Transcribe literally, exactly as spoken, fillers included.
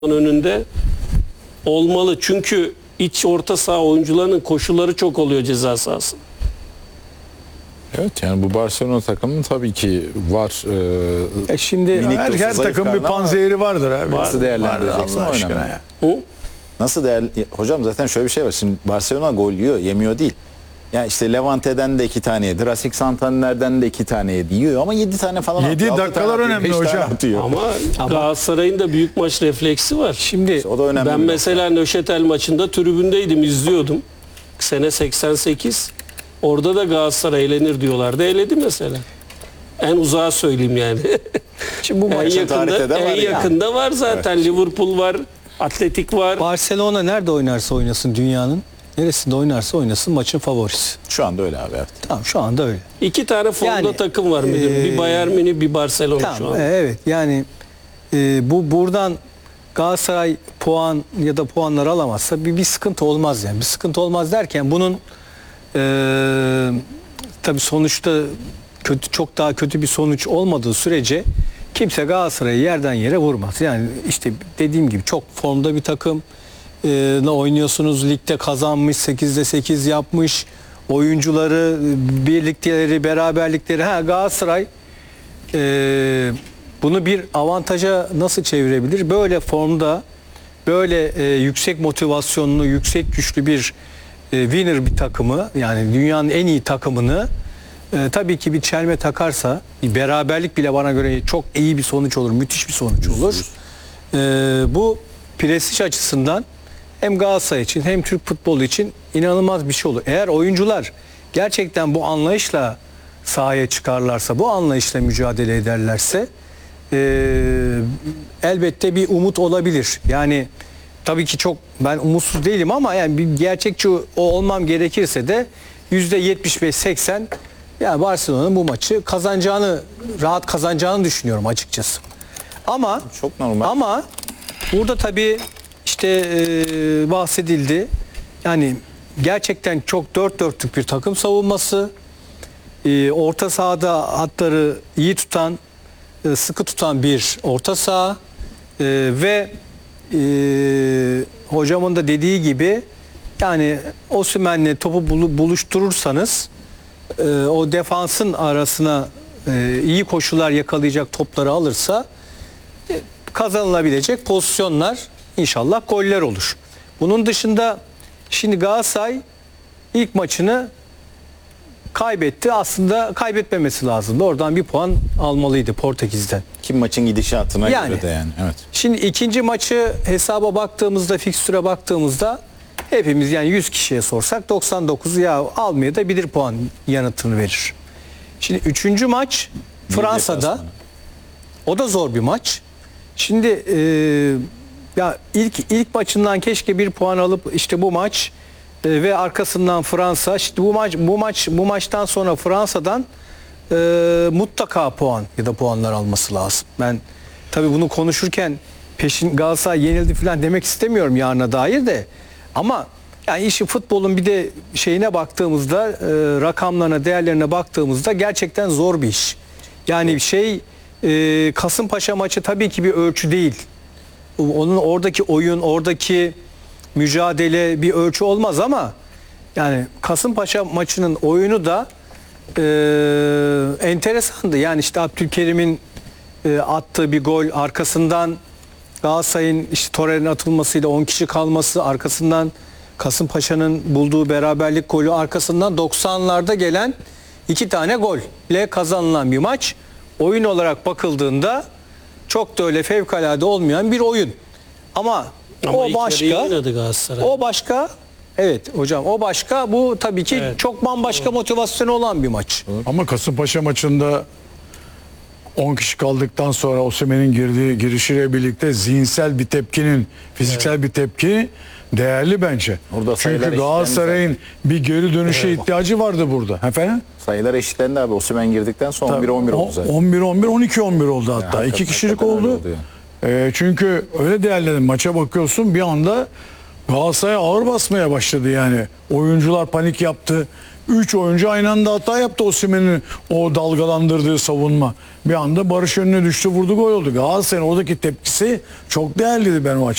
önünde olmalı. Çünkü iç orta saha oyuncularının koşulları çok oluyor ceza sahasında. Evet, yani bu Barcelona takımının tabii ki var. E şimdi Minik her, de her olsa takım bir zayıf panzehri vardır abi. Nasıl Var, değerlendireceksin Allah o aşkına önemli. ya. Hı? Nasıl değerli? Hocam zaten şöyle bir şey var. Şimdi Barcelona gol yiyor, yemiyor değil. Yani işte Levante'den de iki tane yedi. Racing Santander'den de iki tane yedi. Yiyor ama yedi tane falan Yedi atıyor. altı dakikalar tane atıyor, önemli beş tane hocam. atıyor. Ama Galatasaray'ın da büyük maç refleksi var. Şimdi O da önemli. Ben bir mesela Nöşetel maçında tribündeydim, izliyordum. Sene seksen sekiz. Orada da Galatasaray eğlenir diyorlardı. Eğledi mesela. En uzağa söyleyeyim yani. şimdi bu en maç tarihte yakında, de var en yani. yakında var zaten. Liverpool var, Atletik var. Barcelona nerede oynarsa oynasın dünyanın, neresinde oynarsa oynasın maçın favorisi. Şu anda öyle abi. Evet. Tamam, şu anda öyle. İki tane formda Yani, takım var müdür. e, bir Bayern Münih, bir Barcelona şu Tamam, an. e, evet yani e, bu buradan Galatasaray puan ya da puanlar alamazsa bir, bir sıkıntı olmaz yani. Bir sıkıntı olmaz derken bunun e, tabii sonuçta kötü, çok daha kötü bir sonuç olmadığı sürece kimse Galatasaray'ı yerden yere vurmaz. Yani işte dediğim gibi çok formda bir takım e, ne oynuyorsunuz, ligde kazanmış, sekizde sekiz yapmış, oyuncuları, birlikteleri, beraberlikleri. Ha, Galatasaray e, bunu bir avantaja nasıl çevirebilir? Böyle formda, böyle e, yüksek motivasyonlu, yüksek güçlü bir e, winner bir takımı, yani dünyanın en iyi takımını e, tabii ki bir çelme takarsa, bir beraberlik bile bana göre çok iyi bir sonuç olur, müthiş bir sonuç olur. E, bu prestij açısından hem Galatasaray için hem Türk futbolu için inanılmaz bir şey olur. Eğer oyuncular gerçekten bu anlayışla sahaya çıkarlarsa, bu anlayışla mücadele ederlerse e, elbette bir umut olabilir. Yani tabii ki çok ben umutsuz değilim ama yani bir gerçekçi o olmam gerekirse de yüzde yetmiş beş seksen yani Barcelona'nın bu maçı kazanacağını, rahat kazanacağını düşünüyorum açıkçası. Ama Çok normal. ama burada tabii işte e, bahsedildi. Yani gerçekten çok dört dörtlük bir takım savunması. E, orta sahada hatları iyi tutan, e, sıkı tutan bir orta saha. E, ve e, hocamın da dediği gibi yani Osimhen'le topu bulu- buluşturursanız e, o defansın arasına e, iyi koşular yakalayacak topları alırsa e, kazanılabilecek pozisyonlar, İnşallah goller olur. Bunun dışında şimdi Galatasaray ilk maçını kaybetti. Aslında kaybetmemesi lazımdı. Oradan bir puan almalıydı Portekiz'den. Kim maçın gidişatına Yani. göre de yani. Evet. Şimdi ikinci maçı hesaba baktığımızda, fikstüre baktığımızda hepimiz yani yüz kişiye sorsak doksan dokuz ya almaya da bilir puan yanıtını verir. Şimdi üçüncü maç Fransa'da. deplasmanı. O da zor bir maç. Şimdi e, ya ilk ilk maçından keşke bir puan alıp işte bu maç e, ve arkasından Fransa. İşte bu maç bu maç bu maçtan sonra Fransa'dan e, mutlaka puan ya da puanlar alması lazım. Ben tabii bunu konuşurken peşin Galatasaray yenildi falan demek istemiyorum yarına dair de, ama yani işi futbolun bir de şeyine baktığımızda, e, rakamlarına, değerlerine baktığımızda gerçekten zor bir iş. Yani şey e, Kasımpaşa maçı tabii ki bir ölçü değil. Onun oradaki oyun, oradaki mücadele bir ölçü olmaz ama yani Kasımpaşa maçının oyunu da e, enteresandı. Yani işte Abdülkerim'in e, attığı bir gol, arkasından Galatasaray'ın işte Torreira'nın atılmasıyla on kişi kalması, arkasından Kasımpaşa'nın bulduğu beraberlik golü, arkasından doksanlarda gelen iki tane golle kazanılan bir maç. Oyun olarak bakıldığında çok da öyle fevkalade olmayan bir oyun. Ama, Ama o ilk yarıyı başka. oynadı Galatasaray. O başka. Evet hocam, o başka. Bu tabii ki Evet. çok bambaşka motivasyonu olan bir maç. ama Kasımpaşa maçında on kişi kaldıktan sonra Osimhen'in girdiği girişiyle birlikte zihinsel bir tepkinin, fiziksel bir tepki değerli bence. Orada sayılar Çünkü Galatasaray'ın bir geri dönüşe ihtiyacı vardı burada. Efendim? Sayılar eşitlendi abi. Osimhen girdikten sonra on bir on bir oldu zaten. on bir on bir on iki on bir oldu hatta. hakikaten- İki kişilik hakikaten öyle oldu. oldu yani. Ee, çünkü öyle değerledim. Maça bakıyorsun bir anda Galatasaray ağır basmaya başladı yani. Oyuncular panik yaptı. üç oyuncu aynı anda hata yaptı Osimhen'in o dalgalandırdığı savunma. Bir anda Barış önüne düştü, vurdu, gol oldu. Galatasaray'ın oradaki tepkisi çok değerliydi ben o açıdan.